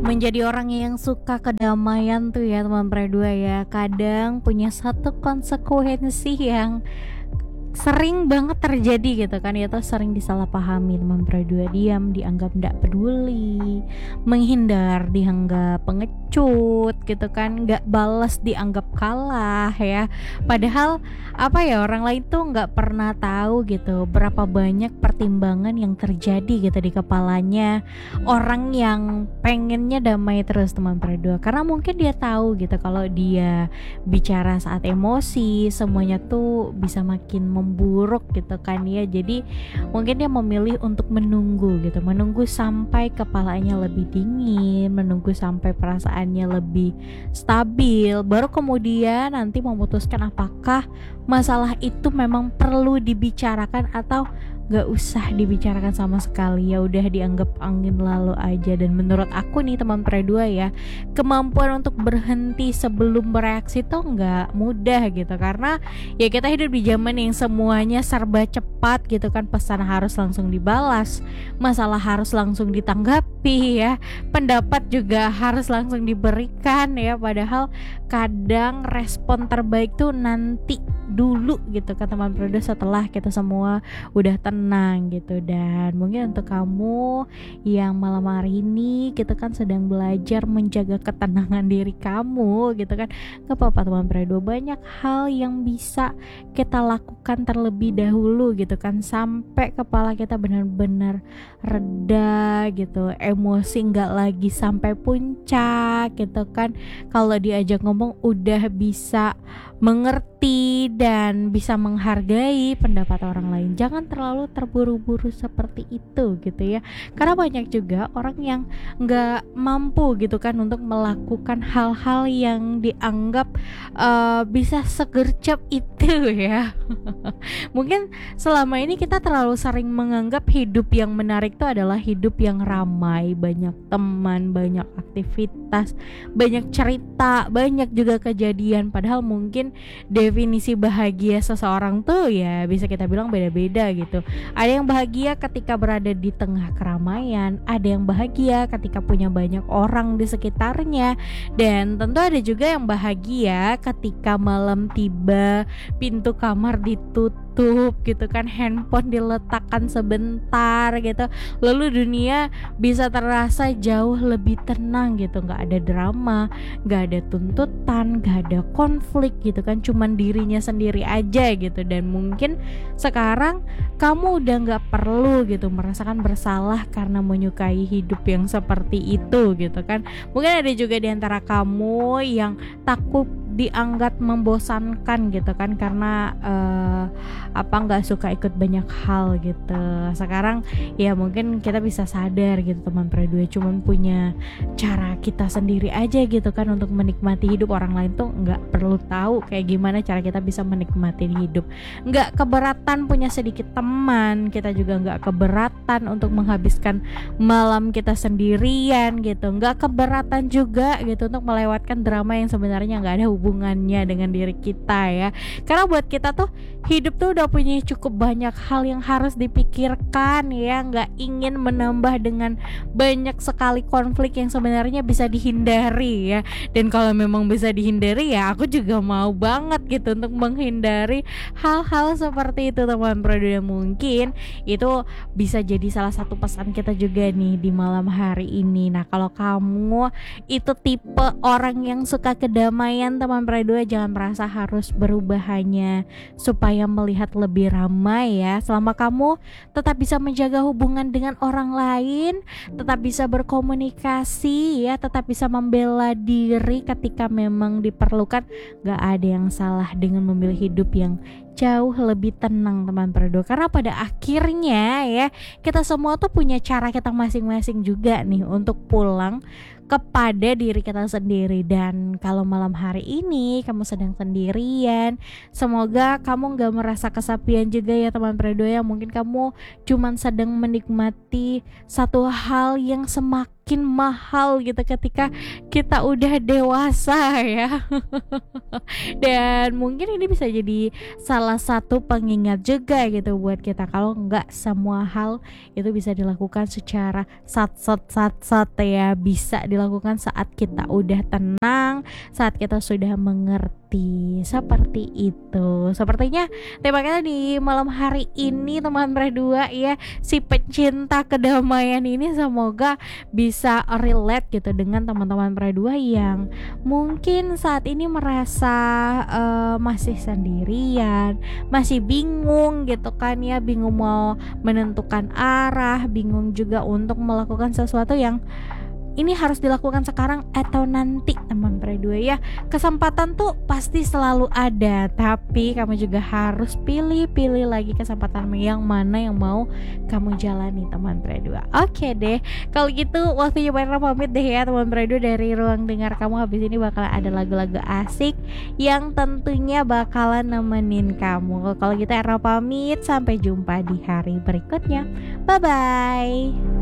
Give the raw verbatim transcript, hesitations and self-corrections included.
Menjadi orang yang suka kedamaian tuh ya teman berdua ya, kadang punya satu konsekuensi yang sering banget terjadi gitu kan, yaitu sering disalahpahami teman berdua. Diam dianggap tidak peduli, menghindar dianggap pengecut gitu kan, nggak balas dianggap kalah ya. Padahal apa ya, orang lain tuh nggak pernah tahu gitu berapa banyak pertimbangan yang terjadi gitu di kepalanya orang yang pengennya damai terus teman berdua. Karena mungkin dia tahu gitu kalau dia bicara saat emosi semuanya tuh bisa makin memburuk gitu kan ya. Jadi mungkin dia memilih untuk menunggu gitu, menunggu sampai kepalanya lebih dingin, menunggu sampai perasaannya lebih stabil, baru kemudian nanti memutuskan apakah masalah itu memang perlu dibicarakan atau gak usah dibicarakan sama sekali, ya udah dianggap angin lalu aja. Dan menurut aku nih teman berdua ya, kemampuan untuk berhenti sebelum bereaksi tuh nggak mudah gitu, karena ya kita hidup di zaman yang semuanya serba cepat gitu kan, pesan harus langsung dibalas, masalah harus langsung ditanggapi ya, pendapat juga harus langsung diberikan ya. Padahal kadang respon terbaik tuh nanti dulu gitu kan teman berdua, setelah kita semua udah tenang gitu. Dan mungkin untuk kamu yang malam hari ini gitu kan sedang belajar menjaga ketenangan diri kamu gitu kan, gak apa-apa teman berdua, banyak hal yang bisa kita lakukan terlebih dahulu gitu kan, sampai kepala kita benar-benar reda gitu, emosi gak lagi sampai puncak gitu kan. Kalau diajak ngomong udah bisa mengerti dan bisa menghargai pendapat orang lain. Jangan terlalu terburu-buru seperti itu gitu ya, karena banyak juga orang yang nggak mampu gitu kan untuk melakukan hal-hal yang dianggap uh, bisa segercep itu ya. Mungkin selama ini kita terlalu sering menganggap hidup yang menarik itu adalah hidup yang ramai, banyak teman, banyak aktivitas, banyak cerita, banyak juga kejadian. Padahal mungkin definisi bahagia seseorang tuh ya bisa kita bilang beda-beda gitu. Ada yang bahagia ketika berada di tengah keramaian, ada yang bahagia ketika punya banyak orang di sekitarnya, dan tentu ada juga yang bahagia ketika malam tiba, pintu kamar ditutup gitu kan, handphone diletakkan sebentar gitu, lalu dunia bisa terasa jauh lebih tenang gitu, nggak ada drama, nggak ada tuntutan, nggak ada konflik gitu kan, cuman dirinya sendiri aja gitu. Dan mungkin sekarang kamu udah nggak perlu gitu merasakan bersalah karena menyukai hidup yang seperti itu gitu kan. Mungkin ada juga di antara kamu yang takut dianggap membosankan gitu kan, karena uh, apa nggak suka ikut banyak hal gitu. Sekarang ya mungkin kita bisa sadar gitu teman berdua, cuman punya cara kita sendiri aja gitu kan untuk menikmati hidup. Orang lain tuh nggak perlu tahu kayak gimana cara kita bisa menikmati hidup. Nggak keberatan punya sedikit teman, kita juga nggak keberatan untuk menghabiskan malam kita sendirian gitu, nggak keberatan juga gitu untuk melewatkan drama yang sebenarnya nggak ada hubungan hubungannya dengan diri kita ya. Karena buat kita tuh hidup tuh udah punya cukup banyak hal yang harus dipikirkan ya, nggak ingin menambah dengan banyak sekali konflik yang sebenarnya bisa dihindari ya. Dan kalau memang bisa dihindari ya aku juga mau banget gitu untuk menghindari hal-hal seperti itu teman berdua. Mungkin itu bisa jadi salah satu pesan kita juga nih di malam hari ini. Nah kalau kamu itu tipe orang yang suka kedamaian teman berdua, jangan merasa harus berubah hanya supaya melihat lebih ramai ya. Selama kamu tetap bisa menjaga hubungan dengan orang lain, tetap bisa berkomunikasi ya, tetap bisa membela diri ketika memang diperlukan, gak ada yang salah dengan memilih hidup yang jauh lebih tenang teman berdua. Karena pada akhirnya ya kita semua tuh punya cara kita masing-masing juga nih untuk pulang kepada diri kita sendiri. Dan kalau malam hari ini kamu sedang sendirian, semoga kamu gak merasa kesepian juga ya teman berdua ya. Mungkin kamu cuman sedang menikmati satu hal yang semakin makin mahal gitu ketika kita udah dewasa ya. Dan mungkin ini bisa jadi salah satu pengingat juga gitu buat kita kalau nggak semua hal itu bisa dilakukan secara sat sat sat sat ya, bisa dilakukan saat kita udah tenang, saat kita sudah mengerti, seperti itu. Sepertinya tema kita di malam hari ini teman berdua ya, si pencinta kedamaian ini semoga bisa relate gitu dengan teman-teman berdua yang mungkin saat ini merasa uh, masih sendirian, masih bingung gitu kan ya, bingung mau menentukan arah, bingung juga untuk melakukan sesuatu yang ini harus dilakukan sekarang atau nanti teman berdua ya. Kesempatan tuh pasti selalu ada, tapi kamu juga harus pilih-pilih lagi kesempatan yang mana yang mau kamu jalani teman berdua. Oke deh, kalau gitu waktunya Bara pamit deh ya teman berdua dari ruang dengar kamu. Habis ini bakalan ada lagu-lagu asik yang tentunya bakalan nemenin kamu. Kalau gitu Era pamit, sampai jumpa di hari berikutnya. Bye bye.